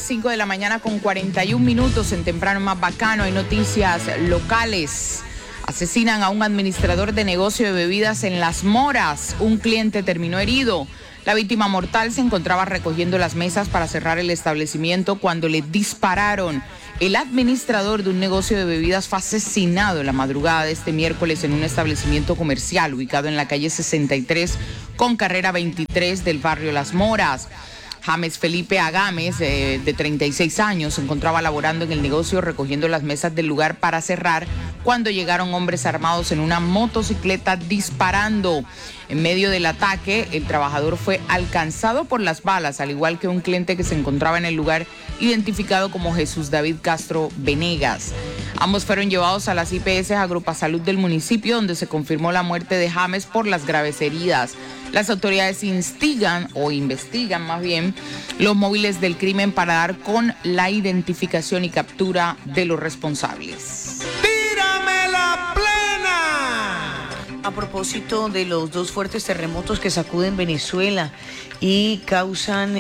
5 de la mañana con 41 minutos en Temprano Más Bacano. Hay noticias locales. Asesinan a un administrador de negocio de bebidas en Las Moras. Un cliente terminó herido. La víctima mortal se encontraba recogiendo las mesas para cerrar el establecimiento cuando le dispararon. El administrador de un negocio de bebidas fue asesinado en la madrugada de este miércoles en un establecimiento comercial ubicado en la calle 63 con carrera 23 del barrio Las Moras. James Felipe Agames, de 36 años, se encontraba laborando en el negocio recogiendo las mesas del lugar para cerrar cuando llegaron hombres armados en una motocicleta disparando. En medio del ataque, el trabajador fue alcanzado por las balas, al igual que un cliente que se encontraba en el lugar, identificado como Jesús David Castro Venegas. Ambos fueron llevados a las IPS Agropasalud del municipio, donde se confirmó la muerte de James por las graves heridas. Las autoridades investigan más bien los móviles del crimen para dar con la identificación y captura de los responsables. ¡Tírame la plena! A propósito de los dos fuertes terremotos que sacuden Venezuela y causan,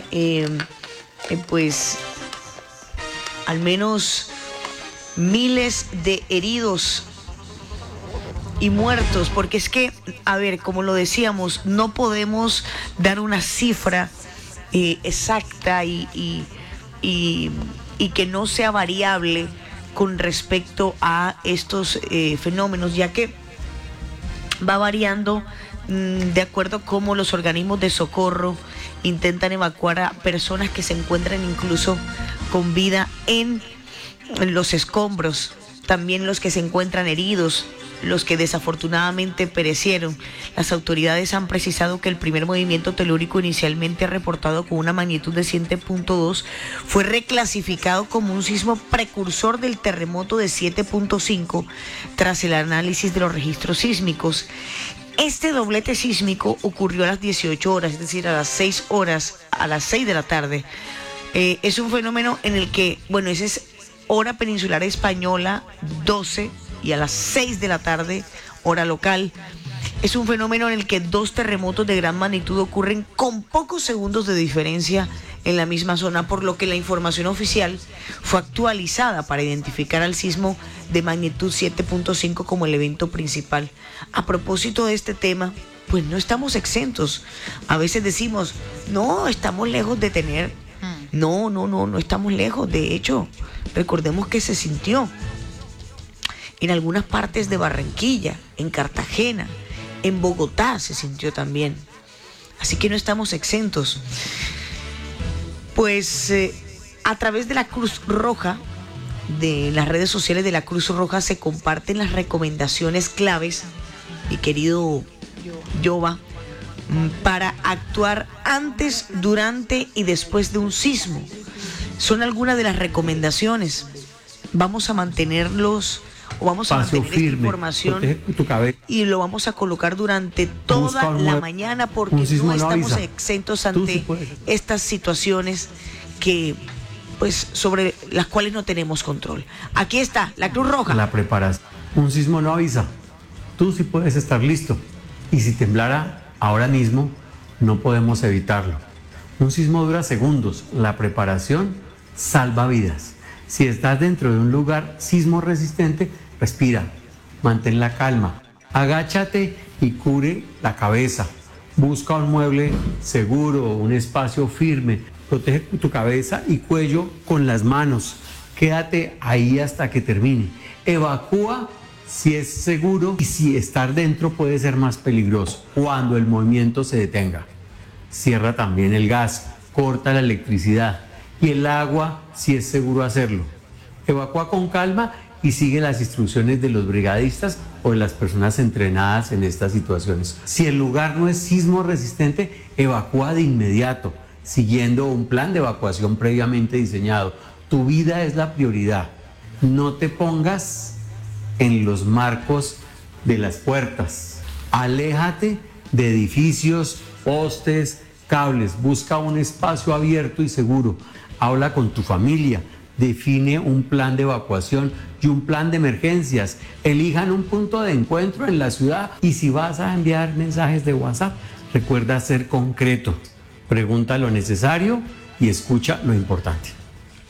al menos miles de heridos y muertos, porque es que, a ver, como lo decíamos, no podemos dar una cifra exacta y que no sea variable con respecto a estos fenómenos, ya que va variando de acuerdo a cómo los organismos de socorro intentan evacuar a personas que se encuentran incluso con vida en los escombros, también los que se encuentran heridos, los que desafortunadamente perecieron. Las autoridades han precisado que el primer movimiento telúrico, inicialmente reportado con una magnitud de 7.2, fue reclasificado como un sismo precursor del terremoto de 7.5 tras el análisis de los registros sísmicos. Este doblete sísmico ocurrió a las 18 horas, es decir, a las 6 de la tarde. Es un fenómeno en el que, esa es hora peninsular española, 12, y a las 6 de la tarde, hora local. Es un fenómeno en el que dos terremotos de gran magnitud ocurren con pocos segundos de diferencia en la misma zona, por lo que la información oficial fue actualizada para identificar al sismo de magnitud 7.5 como el evento principal. A propósito de este tema, pues no estamos exentos. A veces decimos, no, estamos lejos de tener. No estamos lejos. De hecho, recordemos que se sintió en algunas partes de Barranquilla, en Cartagena, en Bogotá se sintió también. Así que no estamos exentos. Pues a través de la Cruz Roja, de las redes sociales de la Cruz Roja, se comparten las recomendaciones claves, mi querido Yoba, para actuar antes, durante y después de un sismo. Son algunas de las recomendaciones. Vamos a mantenerlos, o vamos a mantener esta información y lo vamos a colocar durante toda la mañana, porque no estamos exentos ante estas situaciones que, pues, sobre las cuales no tenemos control. Aquí está la Cruz Roja. La preparación. Un sismo no avisa. Tú sí puedes estar listo. Y si temblara ahora mismo, no podemos evitarlo. Un sismo dura segundos. La preparación salva vidas. Si estás dentro de un lugar sismo resistente, respira, mantén la calma, agáchate y cubre la cabeza. Busca un mueble seguro, un espacio firme. Protege tu cabeza y cuello con las manos. Quédate ahí hasta que termine. Evacúa si es seguro y si estar dentro puede ser más peligroso cuando el movimiento se detenga. Cierra también el gas, corta la electricidad y el agua si es seguro hacerlo. Evacúa con calma y sigue las instrucciones de los brigadistas o de las personas entrenadas en estas situaciones. Si el lugar no es sismo resistente, evacúa de inmediato, siguiendo un plan de evacuación previamente diseñado. Tu vida es la prioridad. No te pongas en los marcos de las puertas. Aléjate de edificios, postes, cables. Busca un espacio abierto y seguro. Habla con tu familia. Define un plan de evacuación y un plan de emergencias. Elijan un punto de encuentro en la ciudad y si vas a enviar mensajes de WhatsApp, recuerda ser concreto. Pregunta lo necesario y escucha lo importante.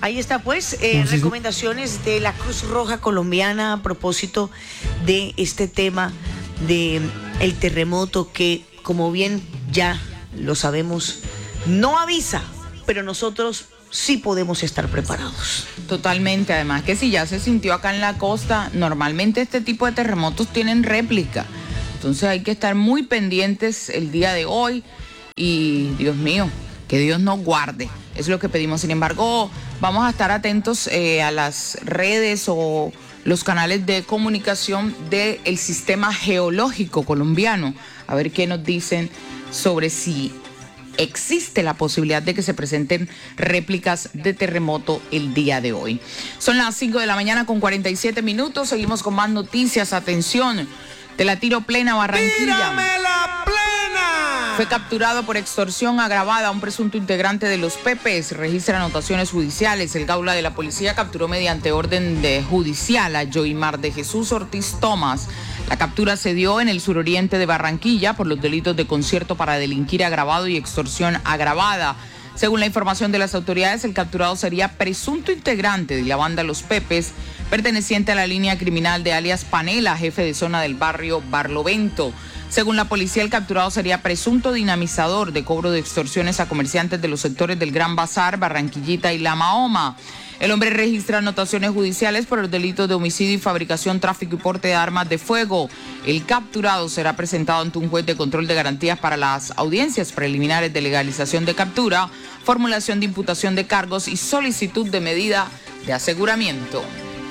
Ahí está pues, recomendaciones de la Cruz Roja Colombiana a propósito de este tema de el terremoto que, como bien ya lo sabemos, no avisa, pero nosotros sí podemos estar preparados. Totalmente, además que si ya se sintió acá en la costa, normalmente este tipo de terremotos tienen réplica. Entonces hay que estar muy pendientes el día de hoy y, Dios mío, que Dios nos guarde. Es lo que pedimos. Sin embargo, vamos a estar atentos a las redes o los canales de comunicación del sistema geológico colombiano, a ver qué nos dicen sobre si existe la posibilidad de que se presenten réplicas de terremoto el día de hoy. Son las 5 de la mañana con 47 minutos. Seguimos con más noticias. Atención, de la Tiro Plena, Barranquilla. ¡Tírame la plena! Fue capturado por extorsión agravada un presunto integrante de los Pepes. Registra anotaciones judiciales. El Gaula de la policía capturó mediante orden judicial a Joimar de Jesús Ortiz Tomás. La captura se dio en el suroriente de Barranquilla por los delitos de concierto para delinquir agravado y extorsión agravada. Según la información de las autoridades, el capturado sería presunto integrante de la banda Los Pepes, perteneciente a la línea criminal de alias Panela, jefe de zona del barrio Barlovento. Según la policía, el capturado sería presunto dinamizador de cobro de extorsiones a comerciantes de los sectores del Gran Bazar, Barranquillita y La Mahoma. El hombre registra anotaciones judiciales por los delitos de homicidio y fabricación, tráfico y porte de armas de fuego. El capturado será presentado ante un juez de control de garantías para las audiencias preliminares de legalización de captura, formulación de imputación de cargos y solicitud de medida de aseguramiento.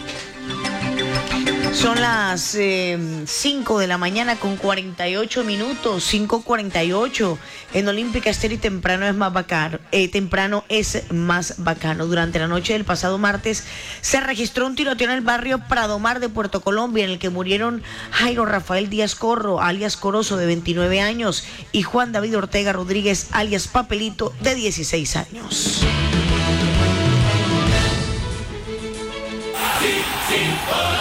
Son las 5 de la mañana con 48 minutos, 5:48. En Olímpica Estéreo temprano es más bacano. Durante la noche del pasado martes se registró un tiroteo en el barrio Pradomar de Puerto Colombia, en el que murieron Jairo Rafael Díaz Corro, alias Corozo, de 29 años, y Juan David Ortega Rodríguez, alias Papelito, de 16 años. Sí,